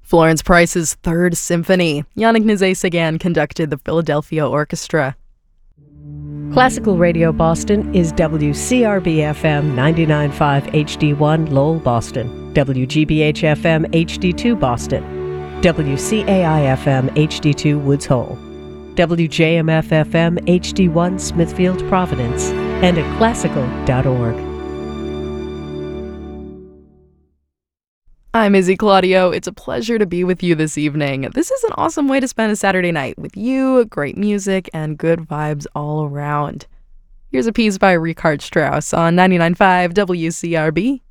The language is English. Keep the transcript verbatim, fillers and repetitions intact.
Florence Price's Third Symphony. Yannick Nézet-Séguin conducted the Philadelphia Orchestra. Classical Radio Boston is W C R B F M ninety-nine point five H D one Lowell, Boston, W G B H F M H D two Boston, W C A I F M H D two Woods Hole, W J M F F M H D one Smithfield, Providence, and at classical dot org. I'm Izzy Claudio. It's a pleasure to be with you this evening. This is an awesome way to spend a Saturday night with you, great music, and good vibes all around. Here's a piece by Richard Strauss on ninety-nine point five W C R B.